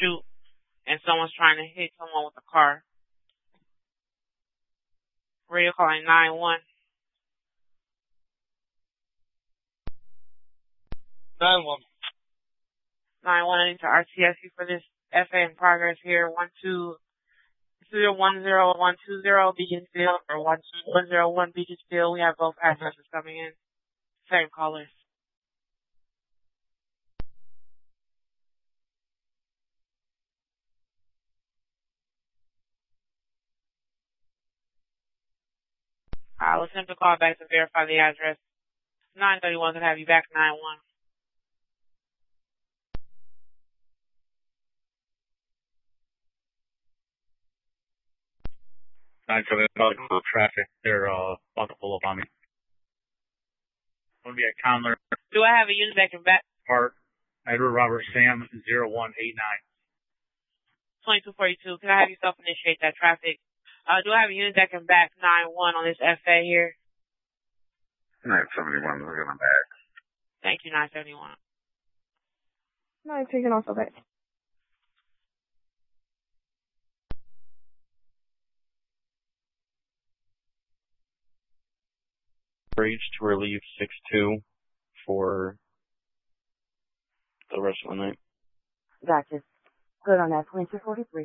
shoot, and someone's trying to hit someone with a car. Radio calling 9-1. 9-1. 9-1, I need to RTSU for this FA in progress here. 1-2-0-1-0-1-2-0 Beaconsfield or 1-1-0-1 Beaconsfield. We have both addresses coming in. Same callers. I'll attempt to call back to verify the address. 931 can have you back 9-1. For traffic. They're about to pull up on me. I'm going to be at Conler. Do I have a unit that can back? Park. Edward Robert Sam 0189. 2242. Can I have you self-initiate that traffic? Do I have a unit that can back 9-1 on this FA here? 971, we're going back. Thank you, 971. 9 taking also back. Rage to relieve 6-2 for the rest of the night. Gotcha. Good on that. 2243.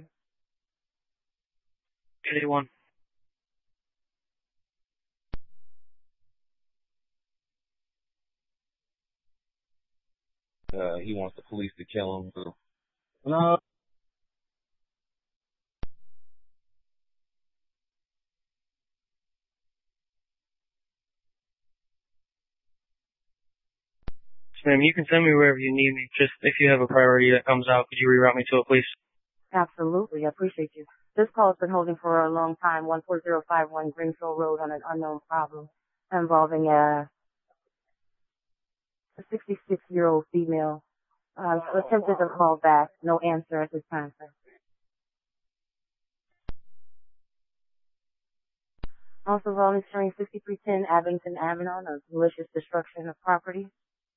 81. He wants the police to kill him. So. No. Ma'am, you can send me wherever you need me. Just if you have a priority that comes out, could you reroute me to it, please? Absolutely. I appreciate you. This call has been holding for a long time. 14051 Greenfield Road on an unknown problem involving a 66-year-old female. Attempted to call back. No answer at this time, sir. Also volunteering 6310 Abington Avenue of malicious destruction of property.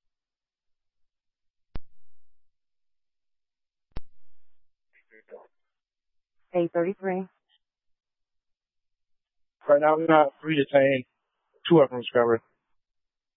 833. Right now, we're not free to detain. 2 of them discovered.